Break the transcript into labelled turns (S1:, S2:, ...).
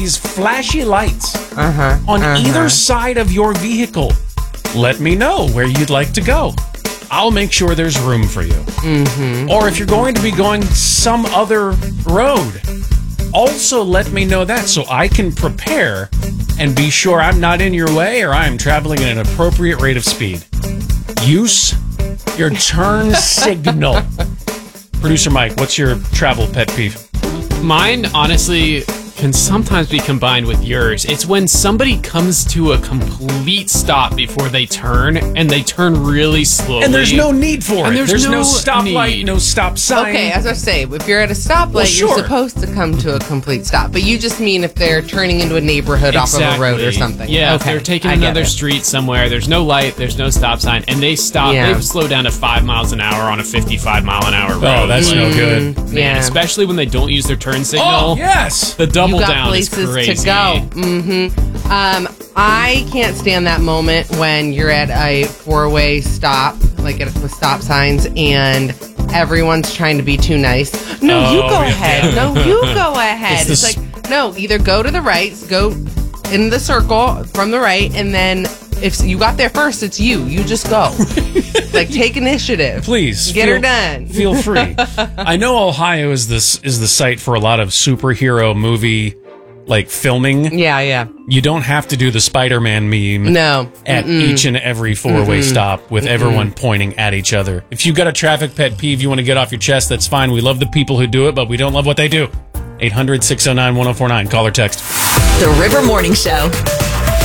S1: these flashy lights on either side of your vehicle, let me know where you'd like to go. I'll make sure there's room for you. Or if you're going to be going some other road, also let me know that so I can prepare and be sure I'm not in your way or I'm traveling at an appropriate rate of speed. Use your turn signal. Producer Mike, what's your travel pet peeve?
S2: Mine, honestly, can sometimes be combined with yours. It's when somebody comes to a complete stop before they turn, and they turn really slowly.
S1: And there's no need for
S2: And
S1: it. There's no stoplight, no stop sign.
S3: Okay, as I say, if you're at a stoplight,
S1: sure.
S3: you're supposed to come to a complete stop. But you just mean if they're turning into a neighborhood off of a road or something.
S2: Yeah,
S3: okay.
S2: if they're taking
S3: I get
S2: another
S3: it.
S2: street somewhere, there's no light, there's no stop sign, and they stop.
S3: Yeah.
S2: They slow down to 5 miles an hour on a 55-mile-an-hour road.
S1: Oh, that's no good.
S2: Man,
S3: Yeah.
S2: especially when they don't use their turn signal.
S1: Oh, yes.
S2: The double
S3: You got
S2: down is
S3: places
S2: crazy.
S3: to go. I can't stand that moment when you're at a four-way stop, like with stop signs, and everyone's trying to be too nice. No, you go ahead. No, you go ahead. It's like, no, either go to the right, go in the circle from the right, and then if you got there first, it's you. You just go. Like, take initiative.
S1: Please.
S3: Get her done.
S1: Feel free. I know Ohio is the site for a lot of superhero movie filming.
S3: Yeah.
S1: You don't have to do the Spider-Man meme
S3: No.
S1: at each and every four-way stop with everyone pointing at each other. If you've got a traffic pet peeve you want to get off your chest, that's fine. We love the people who do it, but we don't love what they do. 800-609-1049. Call or text.
S4: The River Morning Show.